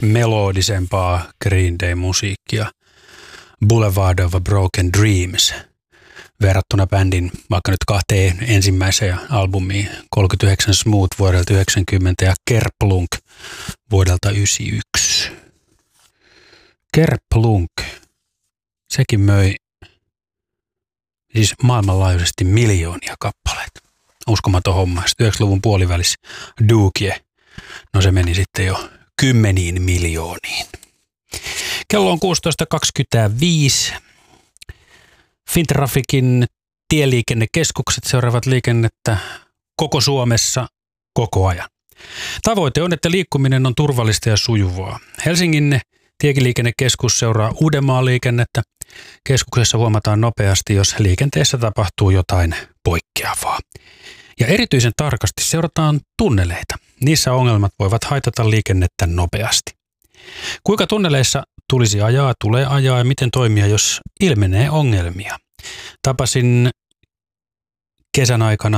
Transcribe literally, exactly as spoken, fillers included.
melodisempaa Green Day-musiikkia. Boulevard of Broken Dreams verrattuna bändin vaikka nyt kahteen ensimmäiseen albumiin kolmekymmentäyhdeksän Smooth vuodelta yhdeksänkymmentä ja Kerplunk vuodelta yhdeksänkymmentäyksi. Kerplunk, sekin möi siis maailmanlaajuisesti miljoonia kappaleita. Uskomaton homma. Sitten yhdeksänkymmentäluvun puolivälissä Dookie, no se meni sitten jo kymmeniin miljooniin. Kello on kuusitoista kaksikymmentäviisi. Fintrafikin tieliikennekeskukset seuraavat liikennettä koko Suomessa koko ajan. Tavoite on, että liikkuminen on turvallista ja sujuvaa. Helsingin tieliikennekeskus seuraa Uudenmaan liikennettä. Keskuksessa huomataan nopeasti, jos liikenteessä tapahtuu jotain poikkeavaa. Ja erityisen tarkasti seurataan tunneleita. Niissä ongelmat voivat haitata liikennettä nopeasti. Kuinka tunneleissa tulisi ajaa, tulee ajaa ja miten toimia, jos ilmenee ongelmia? Tapasin kesän aikana